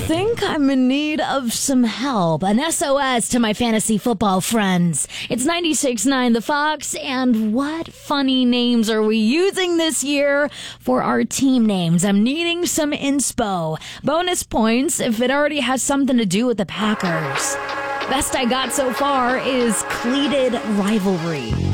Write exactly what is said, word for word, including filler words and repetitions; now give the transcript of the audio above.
think I'm in need of some help. An S O S to my fantasy football friends. It's ninety-six point nine The Fox, and what funny names are we using this year for our team names? I'm needing some inspo. Bonus points if it already has something to do with the Packers. Best I got so far is cleated rivalry.